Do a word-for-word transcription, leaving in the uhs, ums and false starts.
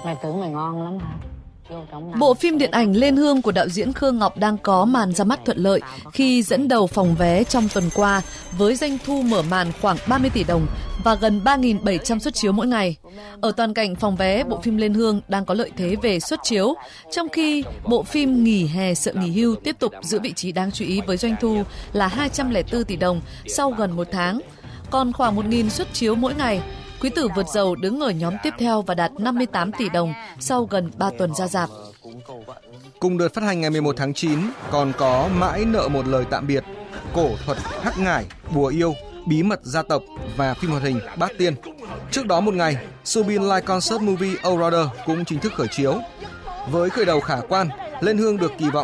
Mày tưởng mày ngon lắm hả? Bộ phim điện ảnh Lên Hương của đạo diễn Khương Ngọc đang có màn ra mắt thuận lợi khi dẫn đầu phòng vé trong tuần qua với doanh thu mở màn khoảng ba mươi tỷ đồng và gần ba nghìn bảy trăm suất chiếu mỗi ngày. Ở toàn cảnh phòng vé, bộ phim Lên Hương đang có lợi thế về suất chiếu, trong khi bộ phim Nghỉ hè sợ nghỉ hưu tiếp tục giữ vị trí đáng chú ý với doanh thu là hai trăm lẻ bốn tỷ đồng sau gần một tháng. Còn khoảng một nghìn suất chiếu mỗi ngày, Quý Tử Vượt Dầu đứng ở nhóm tiếp theo và đạt năm mươi tám tỷ đồng sau gần ba tuần ra rạp. Cùng đợt phát hành ngày mười một tháng chín còn có Mãi nợ một lời tạm biệt, Cổ thuật Hắc Ngải, Bùa yêu, Bí mật gia tộc và phim hoạt hình Bát Tiên. Trước đó một ngày, Soobin Live Concert Movie Oh Brother cũng chính thức khởi chiếu. Với khởi đầu khả quan, Lên Hương được kỳ vọng